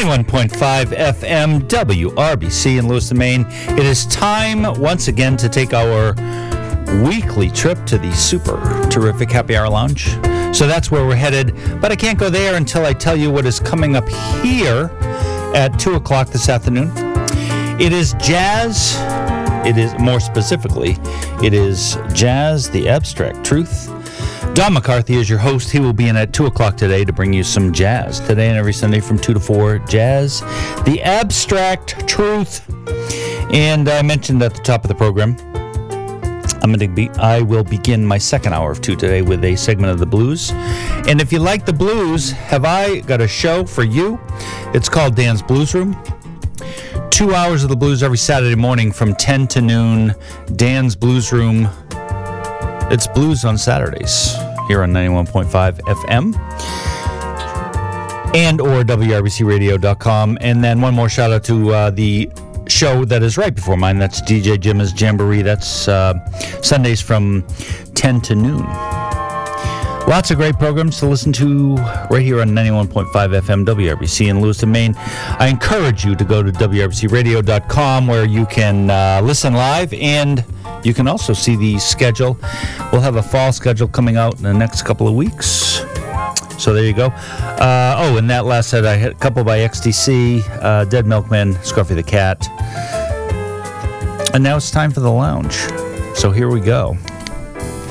91.5 FM WRBC in Lewiston, Maine. It is time once again to take our weekly trip to the super terrific Happy Hour Lounge. So that's where we're headed, but I can't go there until I tell you what is coming up here at 2 o'clock this afternoon. It is jazz. It is, more specifically, it is Jazz, the Abstract Truth. Don McCarthy is your host. He will be in at 2 o'clock today to bring you some jazz. Today and every Sunday from 2 to 4, Jazz, the Abstract Truth. And I mentioned at the top of the program, I will begin my second hour of 2 today with a segment of the blues. And if you like the blues, have I got a show for you. It's called Dan's Blues Room. 2 hours of the blues every Saturday morning from 10 to noon. Dan's Blues Room. It's blues on Saturdays here on 91.5 FM and or WRBCRadio.com. And then one more shout out to the show that is right before mine. That's DJ Jim's Jamboree. That's Sundays from 10 to noon. Lots of great programs to listen to right here on 91.5 FM WRBC in Lewiston, Maine. I encourage you to go to WRBCRadio.com where you can listen live, and you can also see the schedule. We'll have a fall schedule coming out in the next couple of weeks. So there you go. And that last set, I had a couple by XTC, Dead Milkman, Scruffy the Cat. And now it's time for the lounge. So here we go.